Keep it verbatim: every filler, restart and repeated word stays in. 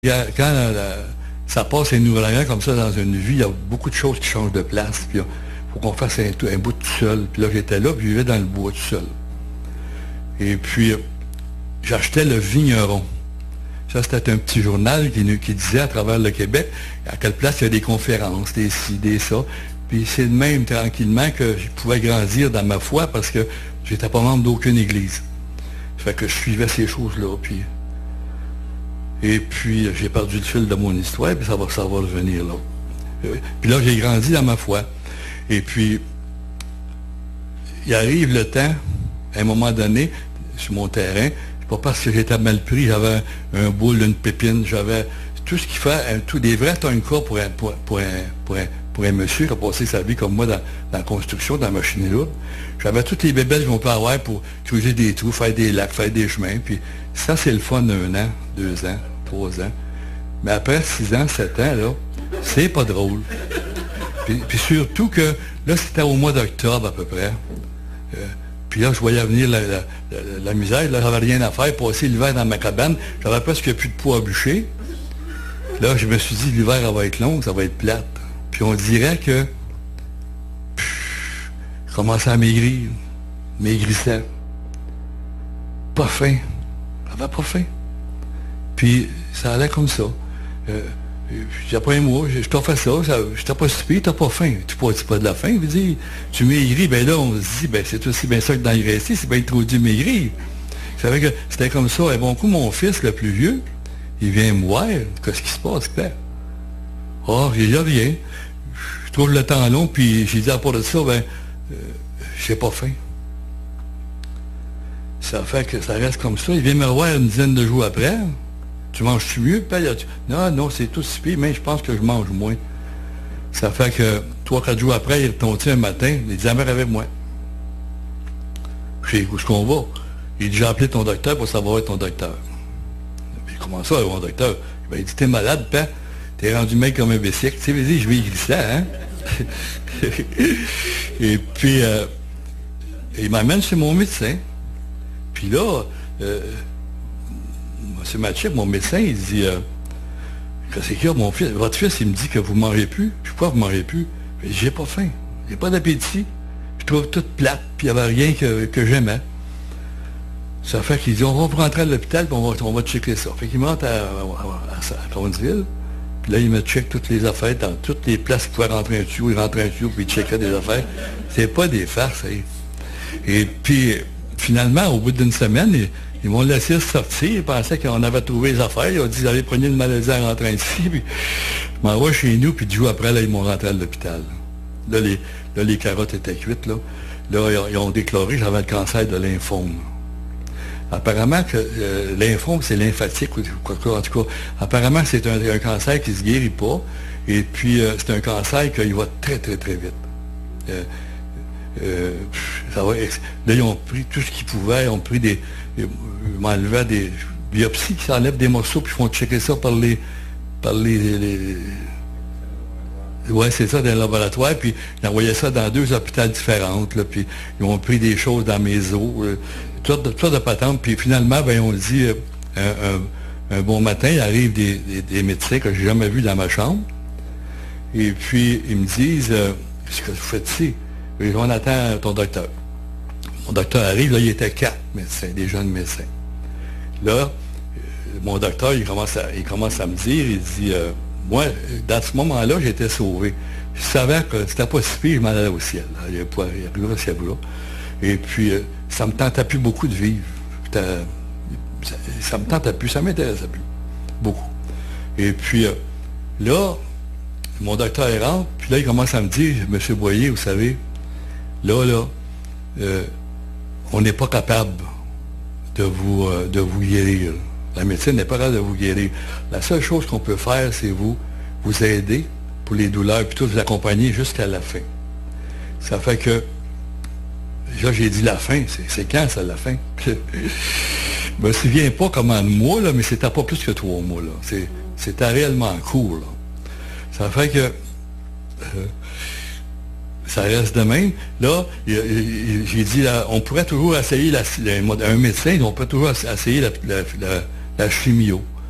Quand la, la, ça passe un ouragan comme ça dans une vie, il y a beaucoup de choses qui changent de place. Puis il faut qu'on fasse un, un bout tout seul. Puis là, j'étais là, puis je vivais dans le bois tout seul. Et puis, j'achetais le Vigneron. Ça, c'était un petit journal qui, qui disait à travers le Québec à quelle place il y a des conférences, des ci, des ça. Puis c'est de même, tranquillement, que je pouvais grandir dans ma foi parce que j'étais pas membre d'aucune église. Ça fait que je suivais ces choses-là. Puis... Et puis, j'ai perdu le fil de mon histoire, puis ça va, ça va revenir là. Puis là, j'ai grandi dans ma foi. Et puis, il arrive le temps, à un moment donné, sur mon terrain, c'est pas parce que j'étais mal pris, j'avais un, un boule, une pépine, j'avais tout ce qu'il fait, un, tout des vrais tonneaux pour un, pour, pour, un, pour, un, pour un monsieur qui a passé sa vie comme moi dans, dans la construction, dans la machine lourde. J'avais toutes les bébelles qu'on peut avoir pour creuser des trous, faire des lacs, faire des chemins. Puis ça, c'est le fun d'un an, deux ans. Trois ans. Mais après six ans, sept ans, là, c'est pas drôle. Puis, puis surtout que, là, c'était au mois d'octobre à peu près. Euh, puis là, je voyais venir la, la, la, la misère. Là, j'avais rien à faire. Passer l'hiver dans ma cabane. J'avais presque plus de poids à bûcher. Là, je me suis dit, l'hiver, ça va être long, ça va être plate. Puis on dirait que pff, je commençais à maigrir. Maigrissant. Pas faim. J'avais pas faim. Puis, ça allait comme ça. Euh, puis après un mois, je, je t'ai fait ça, ça je t'ai pas stupé, t'as pas faim. Tu pas, pas de la faim, je dis, tu maigris, ben là, on se dit, ben c'est aussi bien ça que dans le récit, c'est bien trop dur maigrir. Je savais que c'était comme ça. Et bon coup, mon fils, le plus vieux, il vient me voir, qu'est-ce qui se passe, père? Oh, il n'y a rien. Je trouve le temps long, puis j'ai dit à part de ça, ben, euh, j'ai pas faim. Ça fait que ça reste comme ça. Il vient me revoir une dizaine de jours après. Tu manges-tu mieux? Non, non, c'est tout si pire, mais je pense que je mange moins. Ça fait que trois, quatre jours après, il est retourné un matin, il dit, mère avec moi. Je sais où est-ce qu'on va? Il dit, j'ai appelé ton docteur pour savoir être ton docteur. Puis comment ça, mon docteur? Ben, il dit, t'es malade, père. T'es rendu mec comme un bicycle. Tu sais, vas-y, je vais y glisser, hein? Et puis, euh, il m'amène chez mon médecin. Puis là, euh, M. Matchek, mon médecin, il dit euh, qu'est-ce qu'il y a, mon fils? Votre fils, il me dit que vous ne mangez plus. Puis pourquoi vous ne mangez plus? J'ai pas faim. J'ai pas d'appétit. Je trouve tout plate, puis il n'y avait rien que, que j'aimais. Ça fait qu'il dit on va vous rentrer à l'hôpital, puis on va, on va checker ça. Fait qu'il me rentre à, à, à, à Crownsville. Puis là, il me check toutes les affaires, dans toutes les places qu'il pouvait rentrer un tuyau, il rentrait un tuyau, puis il checkait des affaires. C'est pas des farces, hein. Et puis, finalement, au bout d'une semaine, ils, ils m'ont laissé sortir. Ils pensaient qu'on avait trouvé les affaires. Ils ont dit, ils avaient pris une maladie en rentrant ici. Puis, je m'en vais chez nous, puis dix jours après, là, ils m'ont rentré à l'hôpital. Là les, là, les carottes étaient cuites, là. Là, ils, ils ont déclaré que j'avais le cancer de lymphome. Apparemment, que euh, lymphome, c'est lymphatique, ou quoi que, en tout cas. Apparemment, c'est un, un cancer qui ne se guérit pas. Et puis, euh, c'est un cancer qui va très, très, très vite. Euh, Euh, ça va, là, ils ont pris tout ce qu'ils pouvaient, ils ont pris des. Ils m'enlevaient des biopsies qui s'enlèvent des morceaux, puis ils font checker ça par les. par les. les, les ouais, c'est ça, dans le laboratoire, puis ils envoyaient ça dans deux hôpitaux différents, là, puis ils ont pris des choses dans mes os, euh, tout, tout de patente, puis finalement, ben, on dit, euh, un, un, un bon matin, il arrive des, des, des médecins que j'ai jamais vus dans ma chambre, et puis ils me disent, euh, qu'est-ce que vous faites ici? Et on attend ton docteur. Mon docteur arrive, là, il était quatre médecins, des jeunes médecins. Là, euh, mon docteur, il commence à, il commence à me dire, il dit, euh, moi, dans ce moment-là, j'étais sauvé. Je savais que c'était pas si pire, je m'en allais au ciel. Là. Il y a pas, il y a plus au ciel là. Et puis, euh, ça me tentait plus beaucoup de vivre. Ça, ça me tentait plus, ça m'intéressait plus. Beaucoup. Et puis, euh, là, mon docteur rentre, puis là, il commence à me dire, M. Boyer, vous savez, là, là, euh, on n'est pas capable de vous, euh, de vous guérir. La médecine n'est pas capable de vous guérir. La seule chose qu'on peut faire, c'est vous, vous aider pour les douleurs, puis tout vous accompagner jusqu'à la fin. Ça fait que, là, j'ai dit la fin, c'est quand ça, la fin? Je me souviens pas comment de mois, là, mais c'était pas plus que trois mois, là. C'était réellement court, là. Ça fait que, euh, ça reste de même. Là, j'ai dit, là, on pourrait toujours essayer, la, la, un médecin, on peut toujours essayer la, la, la, la chimio.